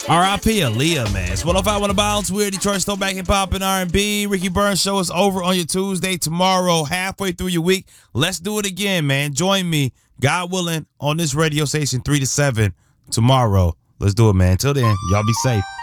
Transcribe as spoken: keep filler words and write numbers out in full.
R I P Aaliyah, man. It's one oh five on the bounce. We're Detroit's throwback hip hop and R and B. Ricky Burns show is over on your Tuesday tomorrow, halfway through your week. Let's do it again, man. Join me, God willing, on this radio station three to seven tomorrow. Let's do it, man. Till then, y'all be safe.